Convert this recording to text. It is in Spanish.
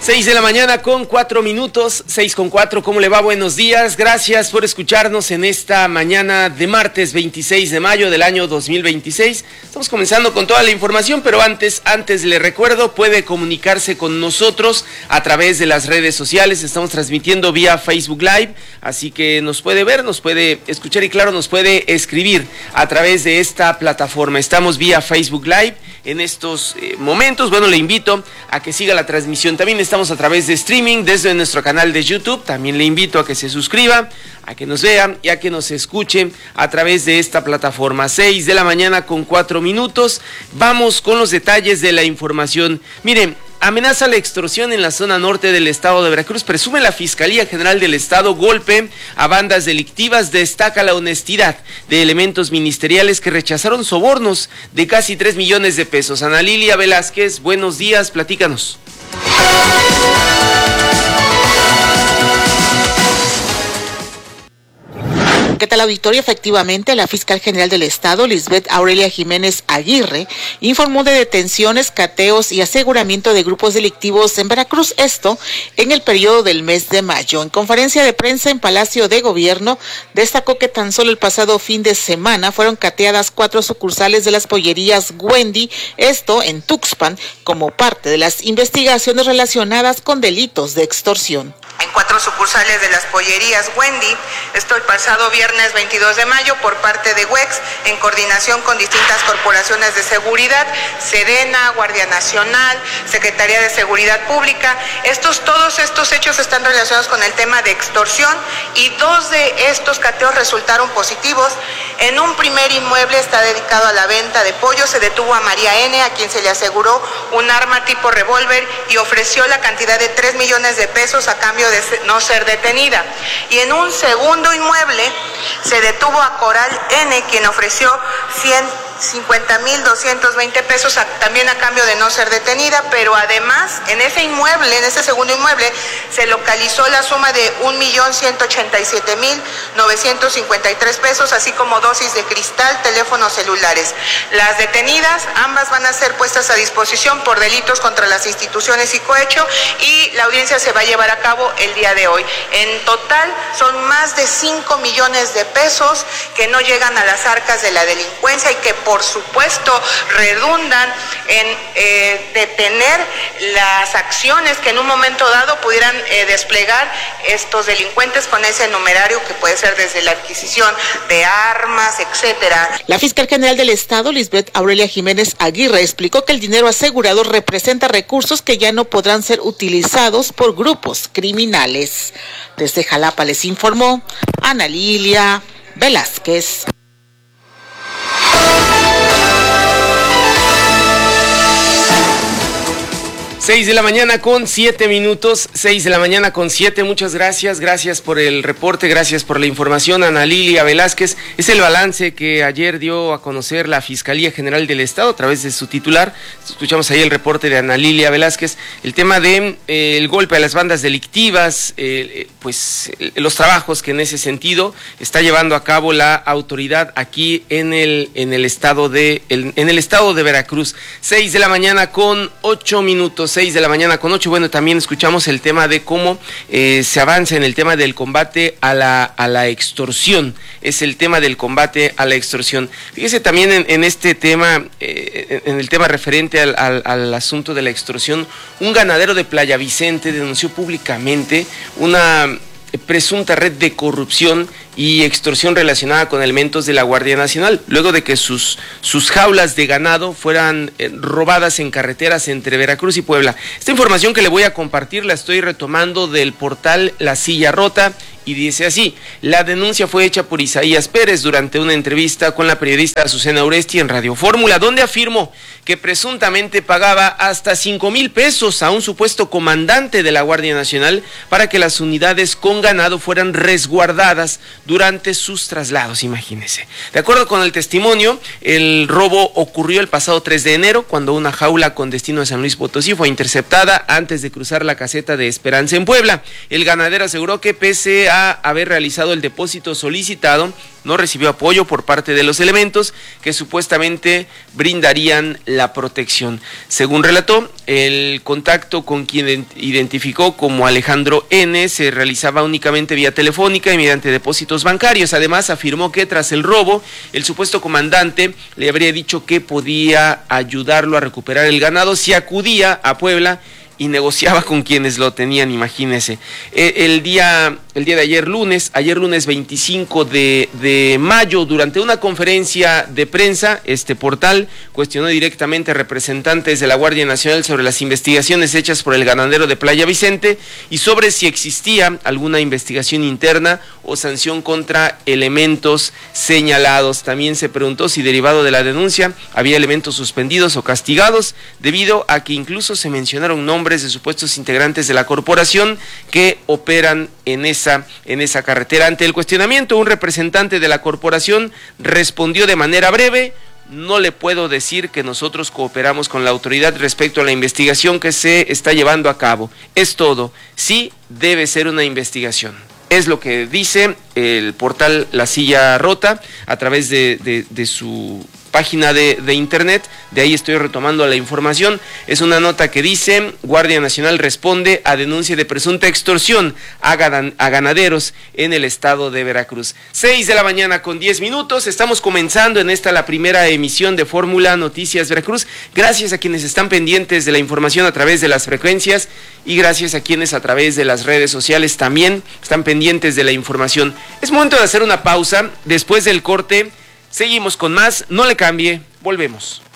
6:04 a.m, 6:04, ¿cómo le va? Buenos días, gracias por escucharnos en esta mañana de martes 26 de mayo del año 2026. Estamos comenzando con toda la información, pero antes le recuerdo, puede comunicarse con nosotros a través de las redes sociales. Estamos transmitiendo vía Facebook Live, así que nos puede ver, nos puede escuchar y claro, nos puede escribir a través de esta plataforma. Estamos vía Facebook Live en estos momentos. Bueno, le invito a que siga la transmisión. También estamos a través de streaming desde nuestro canal de YouTube. También le invito a que se suscriba, a que nos vea y a que nos escuche a través de esta plataforma. 6:04 a.m. Vamos con los detalles de la información. Miren, amenaza la extorsión en la zona norte del estado de Veracruz. Presume la Fiscalía General del Estado golpe a bandas delictivas. Destaca la honestidad de elementos ministeriales que rechazaron sobornos de casi 3 millones de pesos. Ana Lilia Velázquez, buenos días, platícanos. ¿Qué tal, auditorio? Efectivamente, la fiscal general del Estado, Lisbeth Aurelia Jiménez Aguirre, informó de detenciones, cateos y aseguramiento de grupos delictivos en Veracruz, esto en el periodo del mes de mayo. En conferencia de prensa en Palacio de Gobierno, destacó que tan solo el pasado fin de semana fueron cateadas 4 sucursales de las pollerías Wendy, esto en Tuxpan, como parte de las investigaciones relacionadas con delitos de extorsión. En 4 sucursales de las pollerías Wendy, esto el pasado viernes 22 de mayo por parte de WEX, en coordinación con distintas corporaciones de seguridad, Sedena, Guardia Nacional, Secretaría de Seguridad Pública. Todos estos hechos están relacionados con el tema de extorsión y 2 de estos cateos resultaron positivos. En un primer inmueble está dedicado a la venta de pollo, se detuvo a María N., a quien se le aseguró un arma tipo revólver y ofreció la cantidad de 3 millones de pesos a cambio de no ser detenida. Y en un segundo inmueble se detuvo a Coral N., quien ofreció 150,220 pesos también a cambio de no ser detenida, pero además en ese segundo inmueble se localizó la suma de 1,187,953 pesos, así como dosis de cristal, teléfonos celulares. Las detenidas, ambas van a ser puestas a disposición por delitos contra las instituciones y cohecho, y la audiencia se va a llevar a cabo el día de hoy. En total son más de 5 millones de pesos que no llegan a las arcas de la delincuencia y que por supuesto redundan en detener las acciones que en un momento dado pudieran desplegar estos delincuentes con ese numerario que puede ser desde la adquisición de armas, etcétera. La fiscal general del Estado, Lisbeth Aurelia Jiménez Aguirre, explicó que el dinero asegurado representa recursos que ya no podrán ser utilizados por grupos criminales. Desde Jalapa les informó Ana Lilia Velázquez. 6:07 a.m, 6:07 a.m, muchas gracias por el reporte, gracias por la información, Ana Lilia Velázquez. Es el balance que ayer dio a conocer la Fiscalía General del Estado a través de su titular. Escuchamos ahí el reporte de Ana Lilia Velázquez, el tema de el golpe a las bandas delictivas, pues los trabajos que en ese sentido está llevando a cabo la autoridad aquí en el estado de Veracruz. 6:08 a.m, 6:08 a.m. Bueno, también escuchamos el tema de cómo se avanza en el tema del combate a la extorsión. Es el tema del combate a la extorsión. Fíjese también en este tema, en el tema referente al asunto de la extorsión, un ganadero de Playa Vicente denunció públicamente una presunta red de corrupción y extorsión relacionada con elementos de la Guardia Nacional, luego de que sus jaulas de ganado fueran robadas en carreteras entre Veracruz y Puebla. Esta información que le voy a compartir la estoy retomando del portal La Silla Rota y dice así: la denuncia fue hecha por Isaías Pérez durante una entrevista con la periodista Azucena Oresti en Radio Fórmula, donde afirmó que presuntamente pagaba hasta 5,000 pesos a un supuesto comandante de la Guardia Nacional para que las unidades con ganado fueran resguardadas durante sus traslados, imagínese. De acuerdo con el testimonio, el robo ocurrió el pasado 3 de enero, cuando una jaula con destino a San Luis Potosí fue interceptada antes de cruzar la caseta de Esperanza en Puebla. El ganadero aseguró que pese a haber realizado el depósito solicitado, no recibió apoyo por parte de los elementos que supuestamente brindarían la protección. Según relató, el contacto con quien identificó como Alejandro N. se realizaba únicamente vía telefónica y mediante depósitos bancarios. Además, afirmó que tras el robo, el supuesto comandante le habría dicho que podía ayudarlo a recuperar el ganado si acudía a Puebla y negociaba con quienes lo tenían, imagínese. El día de ayer lunes 25 de mayo, durante una conferencia de prensa, este portal cuestionó directamente a representantes de la Guardia Nacional sobre las investigaciones hechas por el ganadero de Playa Vicente y sobre si existía alguna investigación interna o sanción contra elementos señalados. También se preguntó si derivado de la denuncia había elementos suspendidos o castigados, debido a que incluso se mencionaron nombres de supuestos integrantes de la corporación que operan en esa carretera. Ante el cuestionamiento, un representante de la corporación respondió de manera breve: no le puedo decir que nosotros cooperamos con la autoridad respecto a la investigación que se está llevando a cabo. Es todo. Sí, debe ser una investigación. Es lo que dice el portal La Silla Rota a través de su página de internet. De ahí estoy retomando la información. Es una nota que dice: Guardia Nacional responde a denuncia de presunta extorsión a ganaderos en el estado de Veracruz. 6 de la mañana con 10 minutos. Estamos comenzando en la primera emisión de Fórmula Noticias Veracruz. Gracias a quienes están pendientes de la información a través de las frecuencias y gracias a quienes a través de las redes sociales también están pendientes de la información. Es momento de hacer una pausa. Después del corte seguimos con más. No le cambie, volvemos.